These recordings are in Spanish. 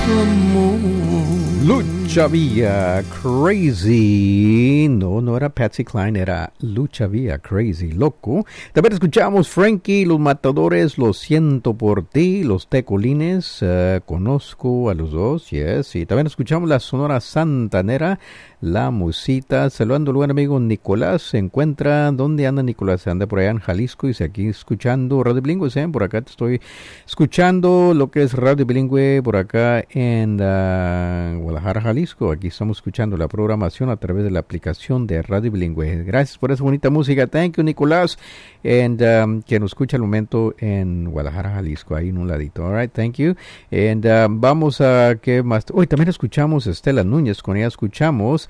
Lucha Villa Crazy. No era Patsy Cline, era Lucha Villa Crazy, loco. También escuchamos Frankie, Los Matadores, Lo Siento por Ti, Los Tecolines, conozco a los dos, yes. Y también escuchamos la Sonora Santanera, La Musita. Saludando al buen amigo Nicolás. Se encuentra, ¿dónde anda Nicolás? Anda por allá en Jalisco y se aquí escuchando Radio Bilingüe, ¿eh? Por acá te estoy escuchando lo que es Radio Bilingüe por acá en Guadalajara, Jalisco. Aquí estamos escuchando la programación a través de la aplicación de Radio Bilingüe. Gracias por esa bonita música. Thank you, Nicolás. And que nos escucha al momento en Guadalajara, Jalisco, ahí en un ladito. All right, thank you. And vamos a, ¿qué más? Hoy también escuchamos a Estela Núñez. Con ella escuchamos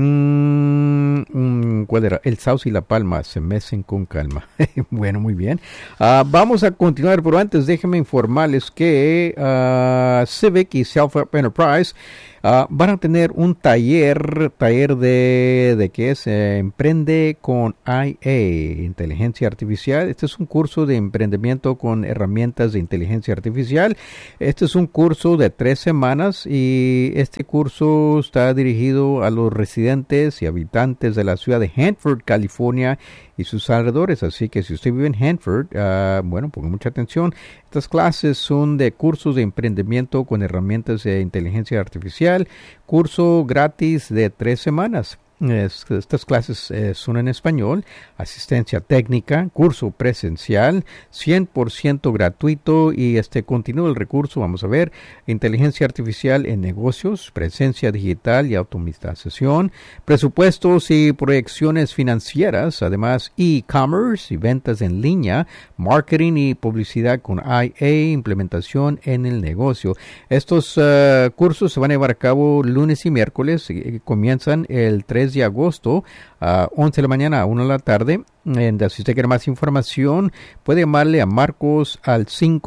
¿cuál era? El Sauce y la Palma se mecen con calma. Bueno, muy bien. Vamos a continuar, pero antes déjenme informarles que Civic y Self-Help Enterprise van a tener un taller de ¿qué es? Emprende con IA, inteligencia artificial. Este es un curso de emprendimiento con herramientas de inteligencia artificial. Este es un curso de 3 semanas y este curso está dirigido a los residentes y habitantes de la ciudad de Hanford, California y sus alrededores. Así que si usted vive en Hanford, bueno, ponga mucha atención. Estas clases son de cursos de emprendimiento con herramientas de inteligencia artificial. Curso gratis de 3 semanas. Estas clases son en español, asistencia técnica, curso presencial, 100% gratuito y continúa el recurso, vamos a ver, inteligencia artificial en negocios, presencia digital y automatización, presupuestos y proyecciones financieras, además e-commerce y ventas en línea, marketing y publicidad con IA, implementación en el negocio. Estos cursos se van a llevar a cabo lunes y miércoles, comienzan el 3 de agosto a 11 de la mañana a 1 de la tarde. Si usted quiere más información, puede llamarle a Marcos al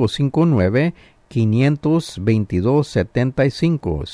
559-522-75.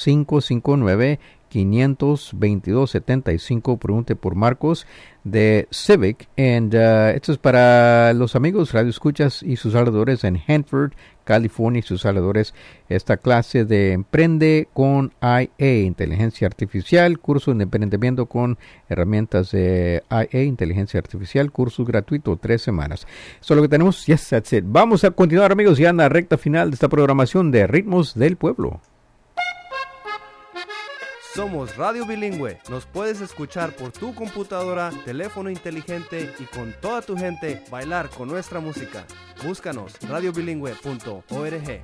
559-522-75. Pregunte por Marcos de Civic. Esto es para los amigos radioescuchas y sus alrededores en Hanford, California y sus alrededores. Esta clase de Emprende con IA, inteligencia artificial, curso de emprendimiento con herramientas de IA, inteligencia artificial, curso gratuito, 3 semanas. Eso es lo que tenemos. Yes, that's it. Vamos a continuar, amigos, ya en la recta final de esta programación de Ritmos del Pueblo. Somos Radio Bilingüe. Nos puedes escuchar por tu computadora, teléfono inteligente y con toda tu gente bailar con nuestra música. Búscanos radiobilingüe.org.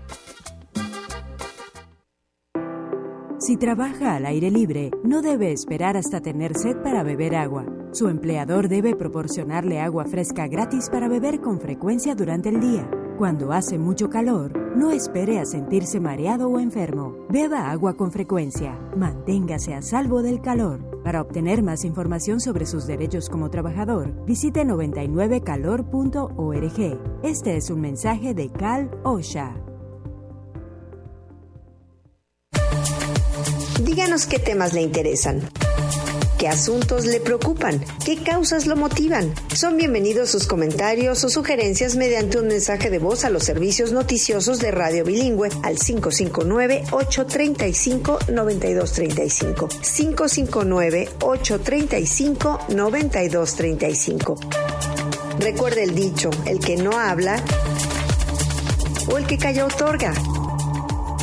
Si trabaja al aire libre, no debe esperar hasta tener sed para beber agua. Su empleador debe proporcionarle agua fresca gratis para beber con frecuencia durante el día. Cuando hace mucho calor, no espere a sentirse mareado o enfermo. Beba agua con frecuencia. Manténgase a salvo del calor. Para obtener más información sobre sus derechos como trabajador, visite 99calor.org. Este es un mensaje de Cal OSHA. Díganos qué temas le interesan. ¿Qué asuntos le preocupan? ¿Qué causas lo motivan? Son bienvenidos sus comentarios o sugerencias mediante un mensaje de voz a los servicios noticiosos de Radio Bilingüe al 559-835-9235. 559-835-9235. Recuerde el dicho, el que no habla o el que calla otorga.